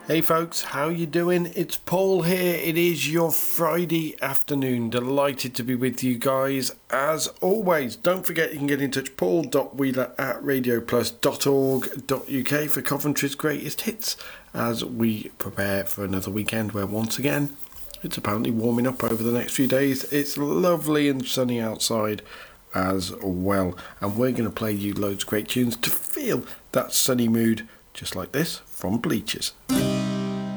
Hey folks, how you doing? It's Paul here. It is your Friday afternoon. Delighted to be with you guys as always. Don't forget you can get in touch paul.wheeler@radioplus.org.uk for Coventry's greatest hits as we prepare for another weekend where once again it's apparently warming up over the next few days. It's lovely and sunny outside as well, and we're going to play you loads of great tunes to feel that sunny mood just like this from Bleachers.